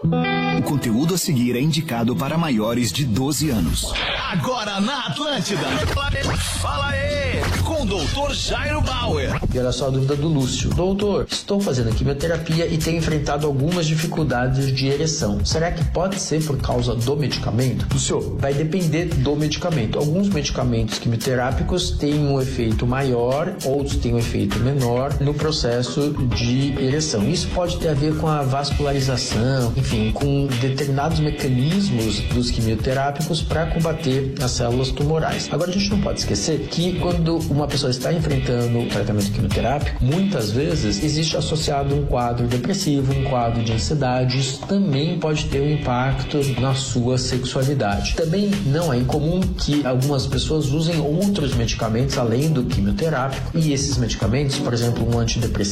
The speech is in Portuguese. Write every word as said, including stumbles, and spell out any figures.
O conteúdo a seguir é indicado para maiores de doze anos. Agora na Atlântida. Fala aí, com o doutor Jairo Bauer. E olha só a dúvida do Lúcio. Doutor, estou fazendo quimioterapia e tenho enfrentado algumas dificuldades de ereção. Será que pode ser por causa do medicamento? Lúcio, vai depender do medicamento. Alguns medicamentos quimioterápicos têm um efeito maior, outros têm um efeito menor no processo de ereção. Isso pode ter a ver com a vascularização, enfim, com determinados mecanismos dos quimioterápicos para combater as células tumorais. Agora, a gente não pode esquecer que quando uma pessoa está enfrentando o tratamento quimioterápico, muitas vezes existe associado um quadro depressivo, um quadro de ansiedade. Isso também pode ter um impacto na sua sexualidade. Também não é incomum que algumas pessoas usem outros medicamentos além do quimioterápico, e esses medicamentos, por exemplo, um antidepressivo,